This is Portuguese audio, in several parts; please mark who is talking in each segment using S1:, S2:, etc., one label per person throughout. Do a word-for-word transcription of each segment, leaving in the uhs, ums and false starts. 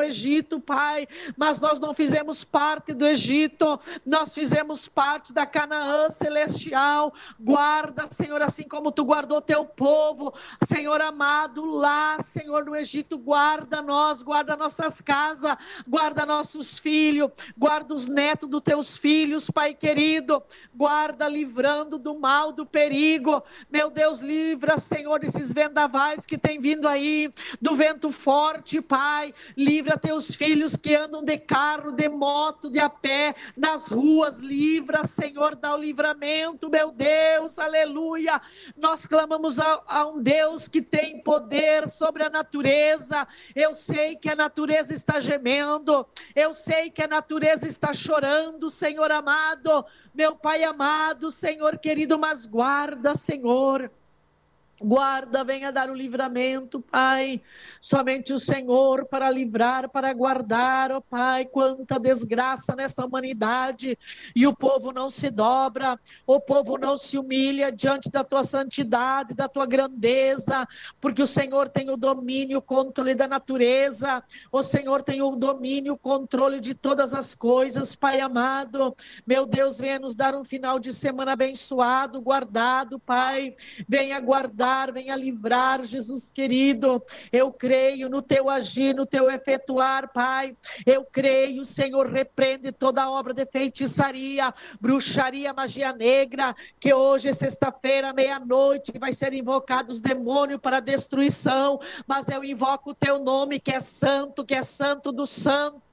S1: Egito, Pai, mas nós não fizemos parte do Egito, nós fizemos parte da Canaã celestial. Guarda, Senhor, assim como tu guardou teu povo, Senhor amado, lá, Senhor, no Egito, guarda nós, guarda nossas casas, guarda nossos filhos, guarda os netos dos teus filhos, Pai querido, guarda livrando do mal, do perigo, meu Deus, livra, Senhor, desses vendavais que tem vindo aí, do vento forte, Pai, livra teus filhos que andam de carro, de moto, de a pé, nas ruas, livra, Senhor, dá o livramento, meu Deus, aleluia. Nós clamamos a, a um Deus que tem poder sobre a natureza. Eu sei que a natureza está gemendo, eu sei que a natureza está chorando, Senhor amado, meu Pai amado, Senhor querido, mas guarda, Senhor. Guarda, venha dar o livramento, Pai, somente o Senhor para livrar, para guardar, ó Pai, quanta desgraça nessa humanidade, e o povo não se dobra, o povo não se humilha diante da tua santidade, da tua grandeza, porque o Senhor tem o domínio, o controle da natureza, o Senhor tem o domínio, o controle de todas as coisas, Pai amado, meu Deus, venha nos dar um final de semana abençoado, guardado, Pai, venha guardar, venha livrar, Jesus querido, eu creio no teu agir, no teu efetuar, Pai, eu creio, Senhor, repreende toda obra de feitiçaria, bruxaria, magia negra, que hoje é sexta-feira, meia-noite, vai ser invocado os demônios para destruição, mas eu invoco o teu nome, que é santo, que é santo do santo,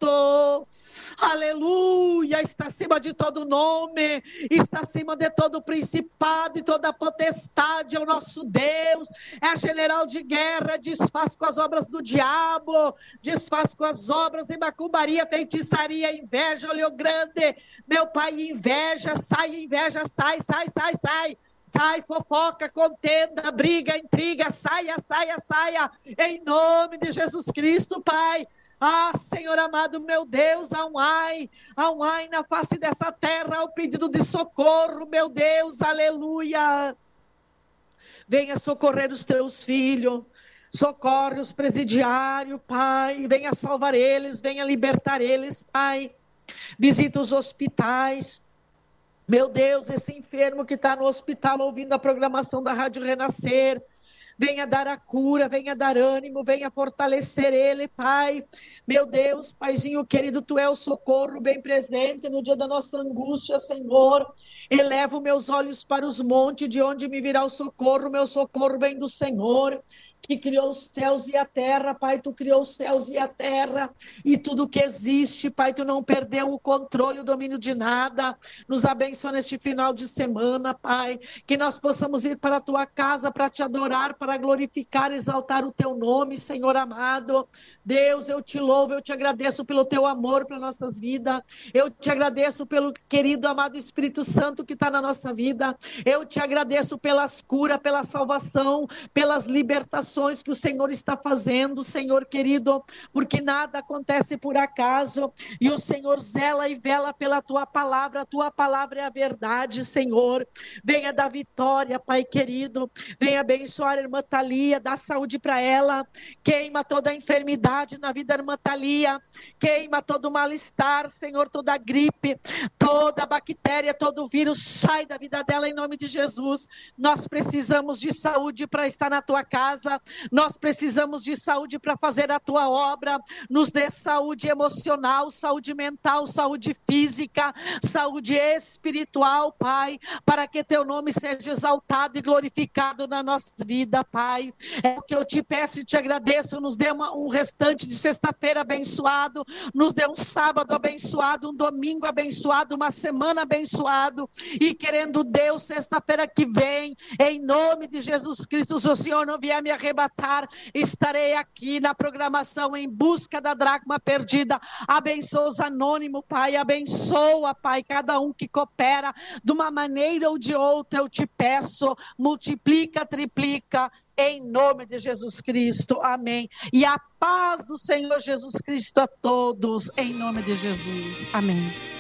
S1: aleluia, está acima de todo nome, está acima de todo principado e toda potestade, é o nosso Deus, é a general de guerra, desfaz com as obras do diabo, desfaz com as obras de macumbaria, feitiçaria, inveja, olho grande, meu Pai, inveja, sai, inveja, sai, sai, sai, sai, sai, fofoca, contenda, briga, intriga, saia, saia, saia, em nome de Jesus Cristo, Pai. Ah, Senhor amado, meu Deus, há um ai, há um ai na face dessa terra, ao pedido de socorro, meu Deus, aleluia. Venha socorrer os teus filhos, socorre os presidiários, Pai, venha salvar eles, venha libertar eles, Pai. Visita os hospitais, meu Deus, esse enfermo que está no hospital ouvindo a programação da Rádio Renascer, venha dar a cura, venha dar ânimo, venha fortalecer ele, Pai. Meu Deus, Paizinho querido, tu é o socorro bem presente no dia da nossa angústia, Senhor. Elevo meus olhos para os montes, de onde me virá o socorro, meu socorro vem do Senhor, que criou os céus e a terra, Pai, tu criou os céus e a terra, e tudo que existe, Pai, tu não perdeu o controle, o domínio de nada. Nos abençoa neste final de semana, Pai, que nós possamos ir para a tua casa para te adorar, para glorificar, exaltar o teu nome, Senhor amado. Deus, eu te louvo, eu te agradeço pelo teu amor para nossas vidas, eu te agradeço pelo querido amado Espírito Santo que está na nossa vida, eu te agradeço pelas curas, pela salvação, pelas libertações que o Senhor está fazendo, Senhor querido, porque nada acontece por acaso, e o Senhor zela e vela pela tua palavra, a tua palavra é a verdade, Senhor. Venha dar vitória, Pai querido, venha abençoar a irmã Thalia, dá saúde para ela, queima toda a enfermidade na vida da irmã Thalia, queima todo o mal-estar, Senhor, toda a gripe, toda a bactéria, todo o vírus, sai da vida dela em nome de Jesus. Nós precisamos de saúde para estar na tua casa, nós precisamos de saúde para fazer a tua obra, nos dê saúde emocional, saúde mental, saúde física, saúde espiritual, Pai, para que teu nome seja exaltado e glorificado na nossa vida, Pai. É o que eu te peço e te agradeço, nos dê uma, um restante de sexta-feira abençoado, nos dê um sábado abençoado, um domingo abençoado, uma semana abençoado, e querendo Deus, sexta-feira que vem, em nome de Jesus Cristo, se o Senhor não vier me arrebatar, estarei aqui na programação em busca da dracma perdida. Abençoa os anônimos, Pai, abençoa, Pai, cada um que coopera de uma maneira ou de outra, eu te peço, multiplica, triplica, em nome de Jesus Cristo, amém. E a paz do Senhor Jesus Cristo a todos, em nome de Jesus, amém.